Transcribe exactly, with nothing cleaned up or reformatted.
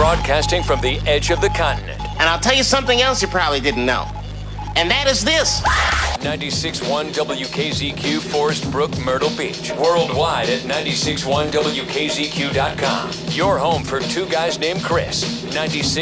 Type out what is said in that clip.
Broadcasting from the edge of the continent. And I'll tell you something else you probably didn't know. And that is this. ninety-six point one W K Z Q, Forest Brook, Myrtle Beach. Worldwide at ninety-six point one W K Z Q dot com. Your home for two guys named Chris. ninety-six